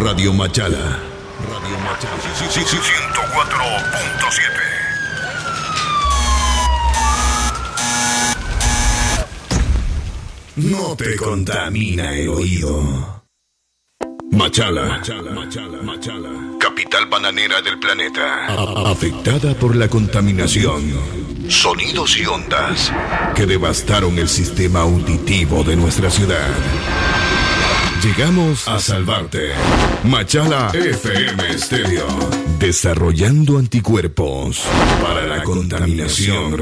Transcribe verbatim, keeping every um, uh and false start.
Radio Machala. Radio Machala. Sí, sí, sí, ciento cuatro punto siete. No te contamina el oído. Machala, Machala, Machala, Machala, capital bananera del planeta. A- afectada por la contaminación, sonidos y ondas que devastaron el sistema auditivo de nuestra ciudad. Llegamos a salvarte. Machala F M Stereo, desarrollando anticuerpos para la contaminación